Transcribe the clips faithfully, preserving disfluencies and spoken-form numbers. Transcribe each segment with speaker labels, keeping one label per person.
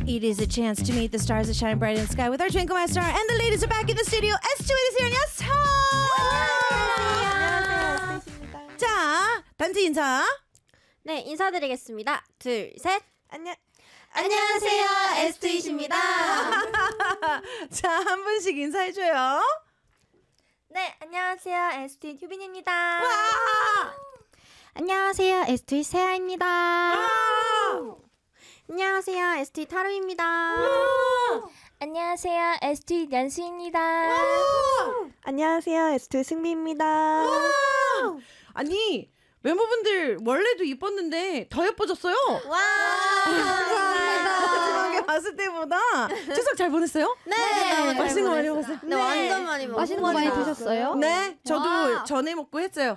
Speaker 1: It is a chance to meet the stars that shine bright in the sky with our Twinkle My Star, and the ladies are back in the studio. 에스 투 is here. 안녕하세요. 안녕하세요. 자, 단지 인사.
Speaker 2: 네, 인사드리겠습니다. 둘, 셋.
Speaker 3: 안녕.
Speaker 2: 안녕하세요. 에스 투입니다.
Speaker 1: 자, 한 분씩 인사해줘요.
Speaker 2: 네, 안녕하세요. 에스 투 휴빈입니다.
Speaker 1: 와!
Speaker 2: 안녕하세요. 에스 투 세아입니다. 와! 안녕하세요. 에스 투 타로입니다. 와! 안녕하세요. 에스 투 연수입니다. 와!
Speaker 3: 안녕하세요. 에스 투 승비입니다.
Speaker 1: 와! 아니, 멤버분들 원래도 이뻤는데 더 예뻐졌어요.
Speaker 2: 와!
Speaker 1: 마지막에 봤을 때보다 추석 잘 보냈어요?
Speaker 2: 네.
Speaker 1: 네. 맛있는 거 많이 먹었어요?
Speaker 2: 네, 완전 많이 먹었어요.
Speaker 4: 맛있는 거 많이 드셨어요?
Speaker 1: 네, 저도
Speaker 2: 와.
Speaker 1: 전에 먹고 했어요.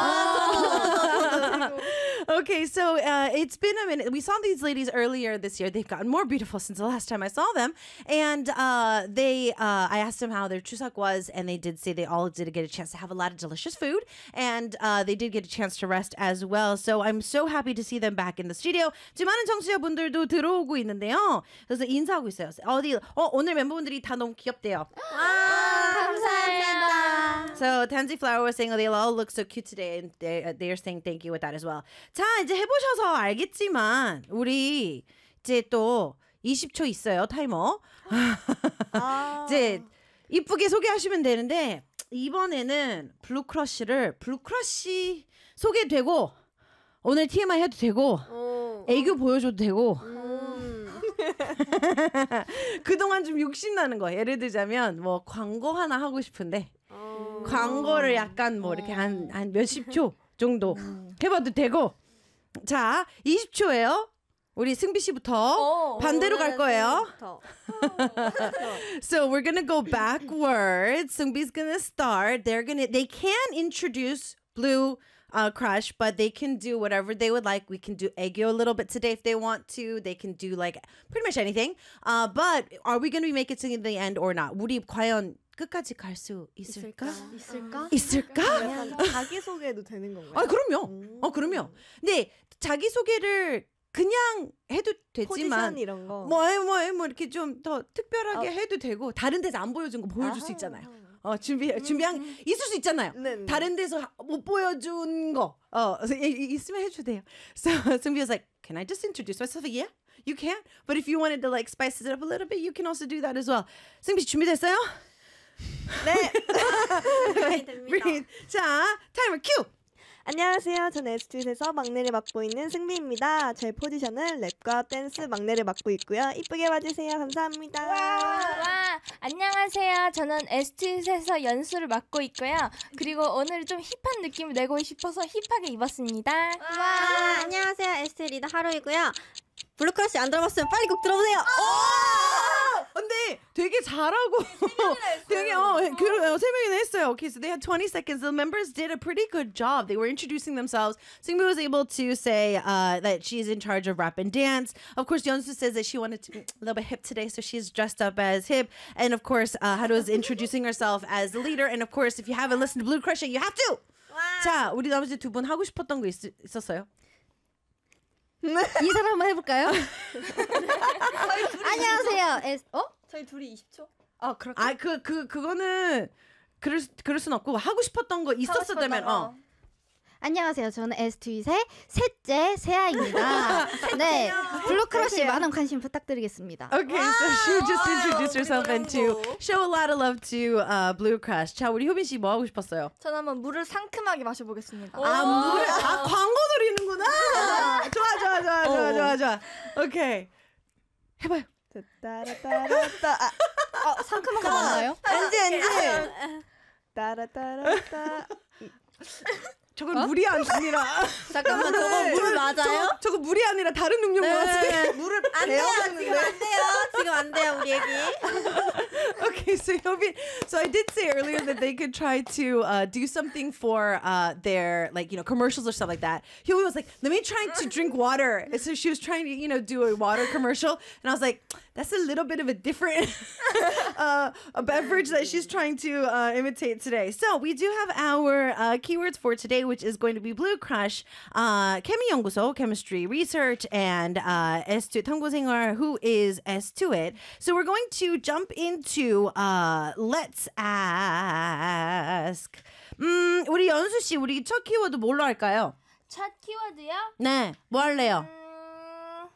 Speaker 2: 와.
Speaker 1: Okay, so uh, it's been a minute. We saw these ladies earlier this year. They've gotten more beautiful since the last time I saw them. And uh, they, uh, I asked them how their Chuseok was, and they did say they all did get a chance to have a lot of delicious food, and uh, they did get a chance to rest as well. So I'm so happy to see them back in the studio. 지금 많은 청취자분들도 들어오고 있는데요. 그래서 인사하고 있어요. 어디, 어, 오늘 멤버분들이 다 너무 귀엽대요.
Speaker 2: 와, 감사합니다.
Speaker 1: So Tansy Flower was saying, oh, they all look so cute today, and they, uh, they are saying thank you with that as well. 자, 이제 해보셔서 알겠지만 우리 이제 또 이십 초 있어요, 타이머.
Speaker 3: 아.
Speaker 1: 이제 이쁘게 소개하시면 되는데 이번에는 블루크러쉬를 블루크러쉬 소개되고 오늘 티엠아이 해도 되고
Speaker 2: 오.
Speaker 1: 애교 보여줘도 되고
Speaker 2: 음.
Speaker 1: 그동안 좀 욕심나는 거 예를 들자면 뭐 광고 하나 하고 싶은데
Speaker 2: 오.
Speaker 1: 광고를 약간 뭐 이렇게 한, 한 몇십 초 정도 해봐도 되고. 자, 이십 초예요. 우리 승비 씨부터
Speaker 2: 오,
Speaker 1: 반대로 갈 거예요.
Speaker 2: 승비부터.
Speaker 1: So we're gonna go backwards. 승비's gonna start. They're gonna. They can introduce Blue uh, Crush, but they can do whatever they would like. We can do 애교 a little bit today if they want to. They can do like pretty much anything. Uh, but are we gonna be making it to the end or not? 우리 과연 끝까지 갈 수 있을까?
Speaker 2: 있을까?
Speaker 1: 있을까?
Speaker 3: 약간 자기소개해도 되는 건가요?
Speaker 1: 아, 그럼요. 어, 그럼요. 근데 자기 소개를 그냥 해도 되지만
Speaker 3: 포지션 이런 거.
Speaker 1: 뭐, 뭐, 뭐 이렇게 좀 더 특별하게
Speaker 3: 어.
Speaker 1: 해도 되고 다른 데서 안 보여준 거 보여줄 수
Speaker 3: 아하.
Speaker 1: 있잖아요. 어, 준비 준비한 있을 수 있잖아요.
Speaker 3: 네, 네.
Speaker 1: 다른 데서 못 보여준 거, 어, 있으면 해도 돼요. So Symbi was like, "Can I just introduce myself?" Yeah, you can. But if you wanted to like spice it up a little bit, you can also do that as well. Symbi 씨 준비됐어요?
Speaker 3: 네.
Speaker 1: Breathe. 자, 타이머 큐.
Speaker 3: 안녕하세요. 저는 에스 투에서 막내를 맡고 있는 승비입니다. 제 포지션은 랩과 댄스 막내를 맡고 있고요. 이쁘게 봐주세요. 감사합니다.
Speaker 5: 와, 안녕하세요. 저는 에스 투에서 연수를 맡고 있고요. 그리고 오늘 좀 힙한 느낌을 내고 싶어서 힙하게 입었습니다.
Speaker 2: 와, 안녕하세요. 에스 투 리더 하루이고요. 블루크러쉬 안 들어봤으면 빨리 꼭 들어보세요.
Speaker 1: 근데 되게 잘하고 되게 어, 그, 어, 세 명이나 했어요. Okay, so they had twenty seconds. The members did a pretty good job. They were introducing themselves. Singbi was able to say uh, that she's in charge of rap and dance. Of course, Yeonsu says that she wanted to be a little bit hip today, so she's dressed up as hip. And of course, uh, Haru is introducing herself as the leader. And of course, if you haven't listened to Blue Crush, you have to. 자, 우리 나머지 두 분 하고 싶었던 거 있, 있었어요?
Speaker 4: 인사를 한번 해볼까요?
Speaker 2: 안녕하세요. 에스, 어?
Speaker 5: 저희 둘이 이십 초?
Speaker 1: 아, 그럴까? 아, 그, 그, 그거는 그럴, 수- 그럴 순 없고 하고 싶었던 거 있었다면 어.
Speaker 4: 안녕하세요. 저는 에스 투의 셋째 세아입니다. 네, 블루크러쉬 많은 관심 부탁드리겠습니다.
Speaker 1: Okay, so she just introduced herself and to show a lot of love to uh, Blue Crush. 자, 우리 효빈 씨 뭐 하고 싶었어요?
Speaker 5: 저는 한번 물을 상큼하게 마셔보겠습니다.
Speaker 1: 아, 물을 아 광고 노리는구나. 좋아, 좋아, 좋아, 좋아, 좋아, 좋아. 오케이, 해봐요.
Speaker 3: 따라따라따. 아,
Speaker 4: 어, 상큼한 거 맞나요?
Speaker 3: 안지 안지. 따라따라따.
Speaker 1: 저건 물이 아니라
Speaker 2: 잠깐만, 저거 물 맞아요?
Speaker 1: 저거, 저거 물이 아니라 다른 음료 같은데.
Speaker 3: 물을
Speaker 2: 안 돼요. 지금 안 돼요. 지금 안 돼요, 우리 애기.
Speaker 1: Okay, so Hyobin, so I did say earlier that they could try to uh, do something for uh, their like you know commercials or stuff like that. Hyobin was like, "Let me try to drink water." And so she was trying to you know do a water commercial, and I was like, "That's a little bit of a different uh, a beverage that she's trying to uh, imitate today." So we do have our uh, keywords for today. which is going to be Blue Crush, uh, 케미 연구소, chemistry research, and uh, S two 탐구생활, who is S two it. So we're going to jump into uh, Let's Ask. 음, 우리 연수 씨, 우리 첫 키워드 뭘로 할까요?
Speaker 5: 첫 키워드요?
Speaker 1: 네, 뭐 할래요?
Speaker 5: 음,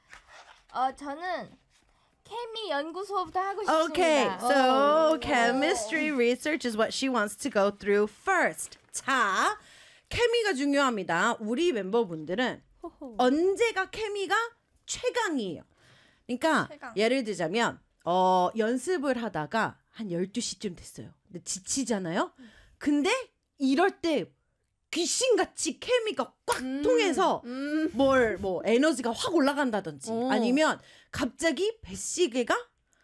Speaker 5: 어 저는 케미 연구소부터 하고
Speaker 1: Okay,
Speaker 5: 싶습니다.
Speaker 1: so
Speaker 5: 오.
Speaker 1: chemistry research is what she wants to go through first. 자, 케미가 중요합니다. 우리 멤버분들은 언제가 케미가 최강이에요. 그러니까
Speaker 2: 최강.
Speaker 1: 예를 들자면 어, 연습을 하다가 한 열두 시쯤 됐어요. 근데 지치잖아요. 근데 이럴 때 귀신같이 케미가 꽉 통해서 뭘 뭐 에너지가 확 올라간다든지
Speaker 3: 어.
Speaker 1: 아니면 갑자기 뱃시계가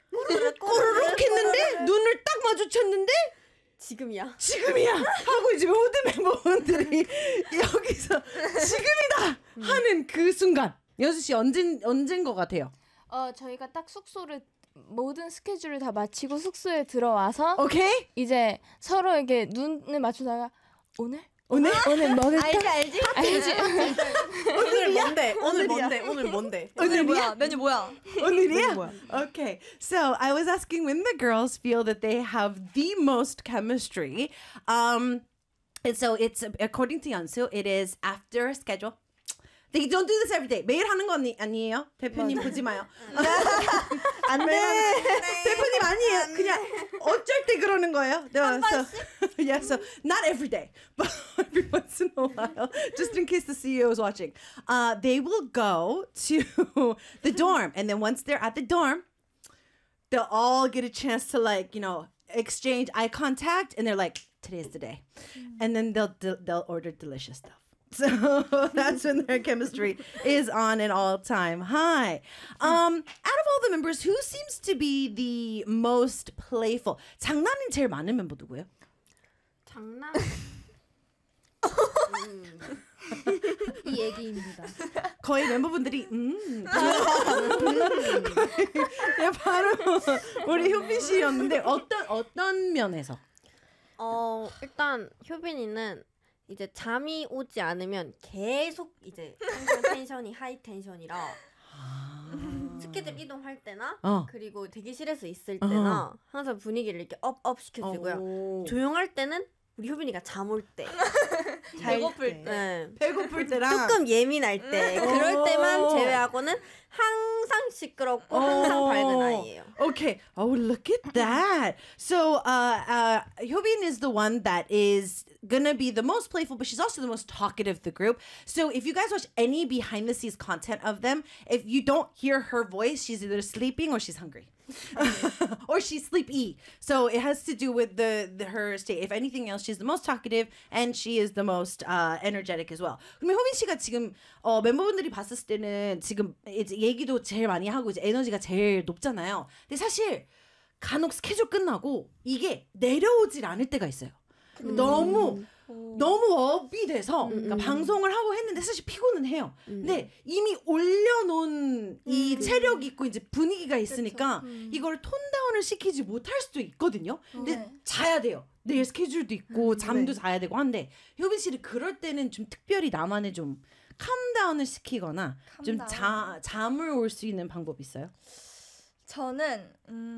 Speaker 1: 꼬르륵 했는데 눈을 딱 마주쳤는데
Speaker 2: 지금이야.
Speaker 1: 지금이야 하고 이제 모든 멤버분들이 여기서 지금이다 하는 그 순간 연수 씨 언젠 언젠 것 같아요.
Speaker 5: 어 저희가 딱 숙소를 모든 스케줄을 다 마치고 숙소에 들어와서
Speaker 1: 오케이
Speaker 5: 이제 서로에게 눈을 맞추다가 오늘
Speaker 1: 오늘
Speaker 5: 오늘 뭐겠다
Speaker 2: 알지 알지?
Speaker 5: 알지?
Speaker 3: 오늘 뭔데? 오늘 뭔데? 오늘 뭔데?
Speaker 1: 오늘
Speaker 3: 뭐야? 메뉴 뭐야?
Speaker 1: 오늘이야?
Speaker 3: 뭐야?
Speaker 1: Okay, so I was asking when the girls feel that they have the most chemistry. Um, and so it's according to Yeonsu, it is after schedule. They don't do this every day. 매일 하는 거 아니, 아니에요? 대표님 보지 마요.
Speaker 3: 안 돼.
Speaker 1: 대표님 아니에요. 그냥 어쩔 때 그러는 거예요. No, so, yeah, so not every day, but every once in a while, just in case the C E O is watching. Uh, they will go to the dorm, and then once they're at the dorm, they'll all get a chance to like, you know, exchange eye contact, and they're like, "Today's the day," and then they'll they'll order delicious stuff. So that's when their chemistry is on an all-time high. Um, out of all the members, who seems to be the most playful? 장난이 제일 많은 멤버 누구예요?
Speaker 2: 장난.
Speaker 4: 이 얘기입니다.
Speaker 1: 거의 멤버분들이 음. 그냥 바로 우리 효빈 씨였는데 어떤 어떤 면에서?
Speaker 2: 어 일단 효빈이는 이제 잠이 오지 않으면 계속 이제 항상 텐션이 하이 텐션이라 스케줄 이동할 때나
Speaker 1: 어.
Speaker 2: 그리고 대기실에서 있을 때나 항상 분위기를 이렇게 업업 시켜주고요.
Speaker 1: 오.
Speaker 2: 조용할 때는 우리 효빈이가 잠 올 때,
Speaker 3: 배고플 때.
Speaker 2: 네.
Speaker 1: 배고플 때랑
Speaker 2: 조금 예민할 때 그럴 때만 제외하고는 항상 시끄럽고 항상 밝은 아이예요.
Speaker 1: Okay. Oh, look at that. So, uh, uh, Hyobin is the one that is gonna be the most playful, but she's also the most talkative of the group. So, if you guys watch any behind the scenes content of them, if you don't hear her voice, she's either sleeping or she's hungry. or she's sleepy. So it has to do with the, the her state. If anything else, she's the most talkative and she is the most uh, energetic as well. 그러면 효빈 씨가 지금 어, 멤버분들이 봤을 때는 지금 이제 얘기도 제일 많이 하고 이제 에너지가 제일 높잖아요. 근데 사실 간혹 스케줄 끝나고 이게 내려오질 않을 때가 있어요. 너무 너무 업이 돼서 그러니까 방송을 하고 했는데 사실 피곤은 해요. 근데 이미 올려놓은 이 체력 있고 이제 분위기가 있으니까 이걸 톤다운을 시키지 못할 수도 있거든요. 근데
Speaker 5: 네.
Speaker 1: 자야 돼요. 내일 스케줄도 있고 잠도 자야 되고 한데 효빈 씨는 그럴 때는 좀 특별히 나만의 좀 캄다운을 시키거나 좀 자, 잠을 올 수 있는 방법 있어요?
Speaker 6: 저는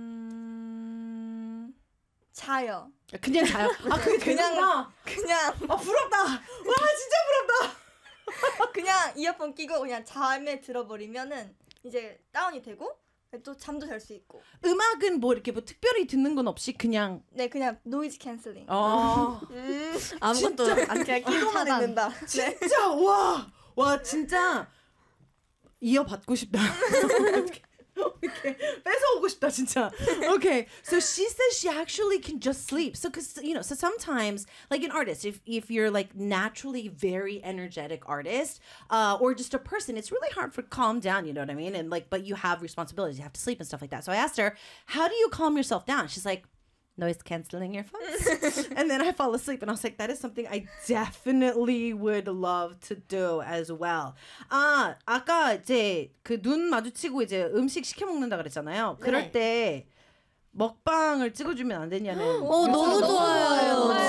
Speaker 6: 음 자요.
Speaker 1: 그냥 자요. 아 그게 되는구나.
Speaker 6: 그냥
Speaker 1: 아 부럽다. 와 진짜 부럽다.
Speaker 6: 그냥 이어폰 끼고 그냥 잠에 들어버리면은 이제 다운이 되고 또 잠도 잘 수 있고.
Speaker 1: 음악은 뭐 이렇게 뭐 특별히 듣는 건 없이 그냥
Speaker 6: 네, 그냥 노이즈 캔슬링.
Speaker 1: 어
Speaker 2: 아무것도 안 그냥 끼고만
Speaker 4: 차단.
Speaker 2: 있는다.
Speaker 1: 진짜 와 와 진짜 이어받고 싶다. 이렇게 뺏어오고 싶다 진짜. Okay, so she says she actually can just sleep. So because you know, so sometimes like an artist, if if you're like naturally very energetic artist, uh, or just a person, it's really hard for calm down. You know what I mean? And like, but you have responsibilities, you have to sleep and stuff like that. So I asked her, how do you calm yourself down? She's like, noise canceling earphones. And then I fall asleep and I was like, that is something I definitely would love to do as well. 아, 아까 이제 그 눈 마주치고 이제 음식 시켜 먹는다 그랬잖아요. 그럴
Speaker 2: 네.
Speaker 1: 때 먹방을 찍어주면 안 되냐는.
Speaker 2: 어 너무 좋아요.
Speaker 5: 좋아요.
Speaker 2: 진짜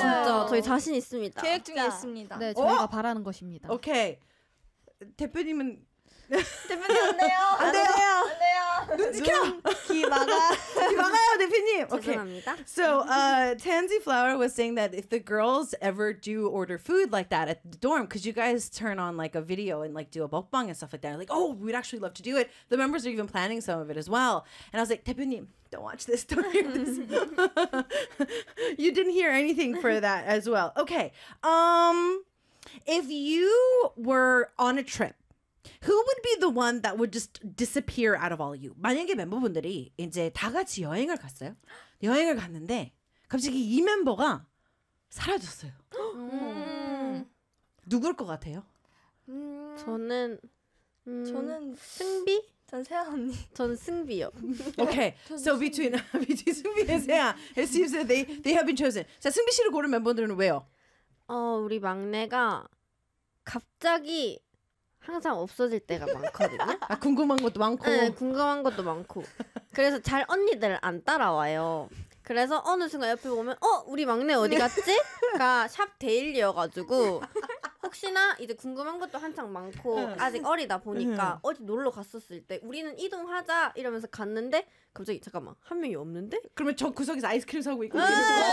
Speaker 2: 저희 자신 있습니다.
Speaker 6: 계획 중에 있습니다.
Speaker 4: 네, 저희가 바라는 것입니다.
Speaker 1: 오케이. 대표님은
Speaker 6: 대표님 안 돼요.
Speaker 1: 안 돼요.
Speaker 6: 안 돼요.
Speaker 1: 눈 지켜.
Speaker 3: 귀 막아.
Speaker 1: 귀 막아요, 대표님. Okay.
Speaker 2: 죄송합니다.
Speaker 1: So, uh, Tansy Flower was saying that if the girls ever do order food like that at the dorm, because you guys turn on like a video and like do a mukbang and stuff like that, like, oh, we'd actually love to do it. The members are even planning some of it as well. And I was like, 대표님, don't watch this. Don't hear this. You didn't hear anything for that as well. Okay. Um, if you were on a trip, who would be the one that would just disappear out of all of you? 만약에 멤버분들이 이제 다 같이 여행을 갔어요. 여행을 갔는데 갑자기 이 멤버가 사라졌어요.
Speaker 5: 음.
Speaker 1: 누굴 것 같아요?
Speaker 5: 음.
Speaker 2: 저는 음,
Speaker 6: 저는
Speaker 2: 승비?
Speaker 6: 전 세아 언니.
Speaker 2: 저는 승비요.
Speaker 1: Okay, so between between 승비 and 세아, it seems that they they have been chosen. 자, 승비 씨를 고른 멤버들은 왜요?
Speaker 2: 어, 우리 막내가 갑자기 항상 없어질 때가 많거든요.
Speaker 1: 아, 궁금한 것도 많고.
Speaker 2: 네, 궁금한 것도 많고. 그래서 잘 언니들 안 따라와요. 그래서 어느 순간 옆에 보면 어 우리 막내 어디 갔지? 가 샵 데일리여가지고 혹시나 이제 궁금한 것도 한창 많고 아직 어리다 보니까 어디 놀러 갔었을 때 우리는 이동하자 이러면서 갔는데 갑자기 잠깐만 한 명이 없는데?
Speaker 1: 그러면 저 구석에서 아이스크림 사고 있고.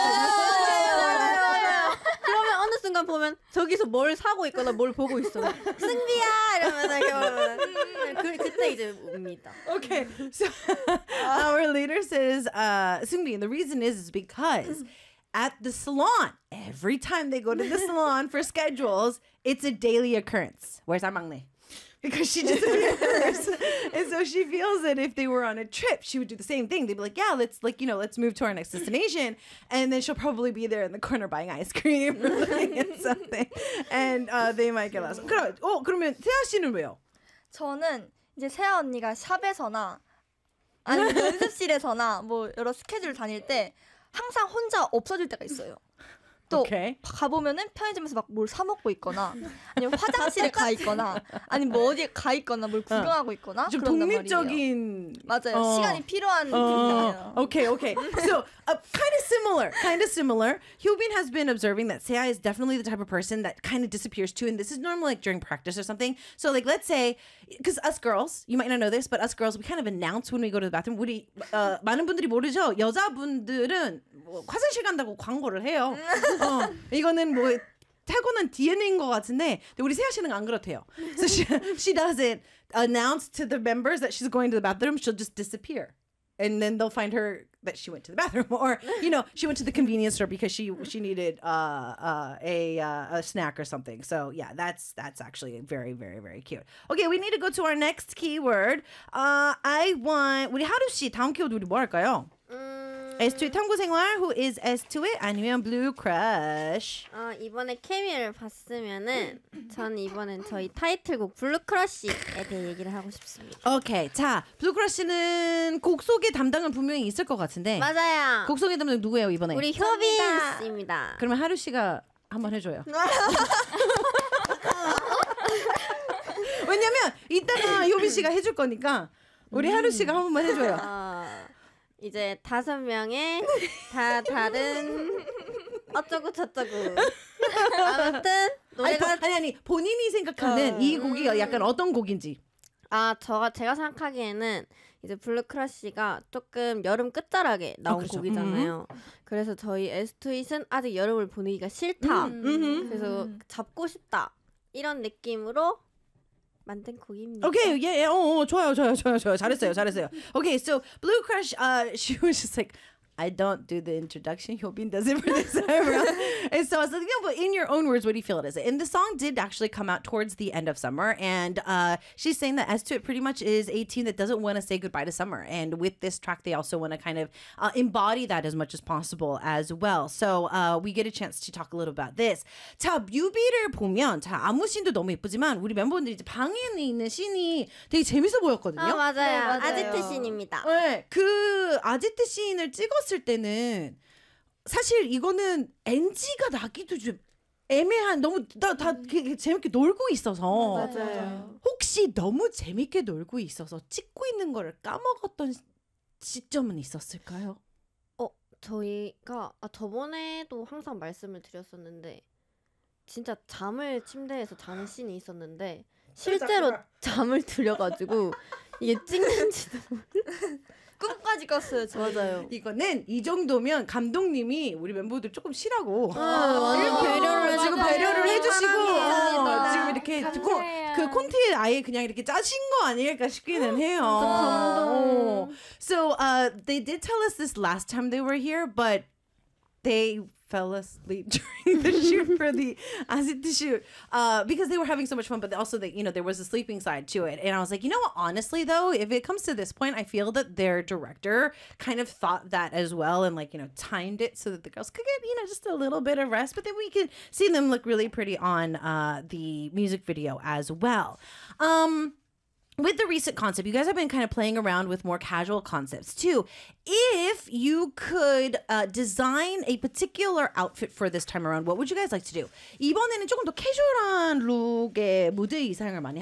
Speaker 2: 그러면 어느 순간 보면 저기서 뭘 사고 있거나 뭘 보고 있어. 승비야 이러면서 이렇게 그, 그때 이제 옵니다.
Speaker 1: Okay, so our leader says, uh, Seungbi, and the reason is is because at the salon, every time they go to the salon for schedules, it's a daily occurrence. Where's our maknae? Because she disappears. And so she feels that if they were on a trip, she would do the same thing. They'd be like, yeah, let's like, you know, let's move to our next destination. And then she'll probably be there in the corner buying ice cream or looking at something. And uh, they might get lost. 그럼, 어, 그러면 태아 씨는 왜요?
Speaker 6: 저는 이제 세아 언니가 샵에서나 아니면 연습실에서나 뭐 여러 스케줄 다닐 때 항상 혼자 없어질 때가 있어요. 또
Speaker 1: Okay.
Speaker 6: 가보면은 편의점에서 막 뭘 사 먹고 있거나 아니면 화장실에 가 있거나 아니면 뭐 어디에 가 있거나 뭘 구경하고 있거나
Speaker 1: 좀
Speaker 6: 그런단 말이에요.
Speaker 1: 독립적인
Speaker 6: 맞아요.
Speaker 1: 어.
Speaker 6: 시간이 필요한 분이에요.
Speaker 1: Oh, okay, okay. So, uh, kind of similar, kind of similar. Hyobin has been observing that Seah is definitely the type of person that kind of disappears too, and this is normally like during practice or something. So, like, let's say, because us girls, you might not know this, but us girls, we kind of announce when we go to the bathroom. 우리 uh, 많은 분들이 모르죠. 여자분들은 뭐 화장실 간다고 광고를 해요. 어, 이거는 뭐 타고난 디엔에이인 것 같은데 우리 세아 씨는 안 그렇대요. So she, she doesn't announce to the members that she's going to the bathroom. She'll just disappear. And then they'll find her that she went to the bathroom, or you know, she went to the convenience store because she she needed uh, uh, a uh, a snack or something. So yeah, that's that's actually very very very cute. Okay, we need to go to our next keyword. Uh, I want 우리 하루 씨 다음 키워드 우리 뭐 할까요?
Speaker 2: 음,
Speaker 1: 에스투의 탐구 생활, who is 에스투의 아니면 Blue Crush.
Speaker 2: 어, 이번에 케미를 봤으면은 저는 이번엔 저희 타이틀곡 블루크러쉬에 대해 얘기를 하고 싶습니다.
Speaker 1: 오케이, 자 Blue Crush는 곡 소개 담당은 분명히 있을 것 같은데
Speaker 2: 맞아요.
Speaker 1: 곡 소개 담당 누구예요 이번에?
Speaker 2: 우리 효빈 씨입니다.
Speaker 1: 그러면 하루 씨가 한번 해줘요. 왜냐면 이따가 효빈 씨가 해줄 거니까 우리 하루 씨가 한 번만 해줘요.
Speaker 2: 어, 이제 다섯 명의 다 다른 어쩌고 저쩌고 아무튼
Speaker 1: 아니,
Speaker 2: 노래가
Speaker 1: 보, 아니 아니 본인이 생각하는
Speaker 2: 어.
Speaker 1: 이 곡이 약간 어떤 곡인지.
Speaker 2: 아 저가 제가 생각하기에는 이제 블루크러쉬가 조금 여름 끝자락에 나온
Speaker 1: 어, 그쵸.
Speaker 2: 곡이잖아요. 그래서 저희 에스투잇은 아직 여름을 보내기가 싫다.
Speaker 1: 음.
Speaker 2: 그래서 잡고 싶다 이런 느낌으로 만든 곡입니다.
Speaker 1: Okay, yeah, yeah. 어, 어, 좋아요, 좋아요, 좋아요, 좋아요. 잘했어요, 잘했어요. Okay, so Blue Crush, uh, she was just like, I don't do the introduction. Hyobin does it for this time around. And so I was like, no, but in your own words, what do you feel it is? And the song did actually come out towards the end of summer. And uh, she's saying that 에스투 pretty much is a team that doesn't want to say goodbye to summer. And with this track, they also want to kind of uh, embody that as much as possible as well. So uh, we get a chance to talk a little about this. 자, 뮤비를 보면, 자, 안무 씬도 너무 예쁘지만 우리 멤버분들이 이제 방에 있는 씬이 되게 재밌어 보였거든요.
Speaker 2: 아 맞아요.
Speaker 6: 네, 맞아요.
Speaker 2: 아지트 신입니다.
Speaker 1: 네, 그 아지트 씬을 찍었을 때는 사실 이거는 엔지가 나기도 좀 애매한 너무 다, 다 재밌게 놀고 있어서
Speaker 3: 맞아요.
Speaker 1: 혹시 너무 재밌게 놀고 있어서 찍고 있는 거를 까먹었던 시점은 있었을까요?
Speaker 2: 저희가 아, 저번에도 항상 말씀을 드렸었는데 진짜 잠을 침대에서 자는 씬이 있었는데 실제로 잠을 들여가지고 이게 찍는지도
Speaker 6: 꿈까지 꿨어요. 저희.
Speaker 2: 맞아요.
Speaker 1: 이거는 이 정도면 감독님이 우리 멤버들 조금 쉬라고
Speaker 2: 아, 완전 배려를
Speaker 1: 어, 지금
Speaker 2: 해주고
Speaker 1: 배려를 해주시고
Speaker 2: 사랑합니다.
Speaker 1: 어, 지금 이렇게 듣고
Speaker 5: 감사해요.
Speaker 1: 그 콘티에 아예 그냥 이렇게 짜신 거 아닐까 싶기는 해요.
Speaker 2: 감동.
Speaker 1: 어. So uh, they did tell us this last time they were here, but they fell asleep during the shoot for the acid to shoot uh, because they were having so much fun, but also that you know there was a sleeping side to it. And I was like, you know what? Honestly, though, if it comes to this point, I feel that their director kind of thought that as well, and like you know timed it so that the girls could get you know just a little bit of rest, but then we could see them look really pretty on uh, the music video as well. Um, with the recent concept, you guys have been kind of playing around with more casual concepts too. If you could uh, design a particular outfit for this time around, what would you guys like to do? 이번에는 조금 더 캐주얼한 룩의 무드 의상을 많이